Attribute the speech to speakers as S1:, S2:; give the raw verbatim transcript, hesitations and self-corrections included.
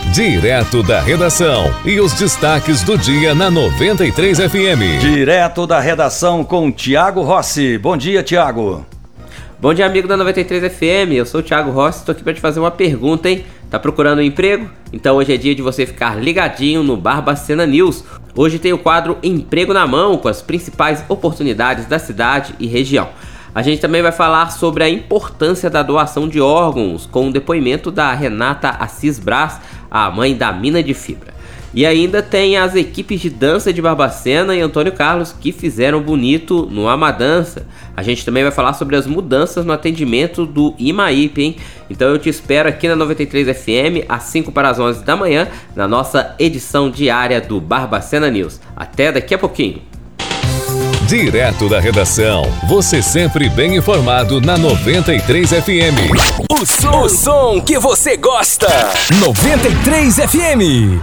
S1: Direto da redação e os destaques do dia na noventa e três F M.
S2: Direto da redação com Thiago Rossi. Bom dia, Thiago.
S3: Bom dia, amigo da noventa e três F M. Eu sou o Thiago Rossi, estou aqui para te fazer uma pergunta, hein? Tá procurando um emprego? Então hoje é dia de você ficar ligadinho no Barbacena News. Hoje tem o quadro Emprego na Mão, com as principais oportunidades da cidade e região. A gente também vai falar sobre a importância da doação de órgãos, com o depoimento da Renata Assis Braz, a mãe da mina de fibra. E ainda tem as equipes de dança de Barbacena e Antônio Carlos que fizeram bonito no Amadança. A gente também vai falar sobre as mudanças no atendimento do Imaípe, hein? Então eu te espero aqui na noventa e três F M às cinco para as onze da manhã, na nossa edição diária do Barbacena News. Até daqui a pouquinho.
S1: Direto da redação, você sempre bem informado na noventa e três F M.
S4: O som, o som que você gosta. noventa e três F M.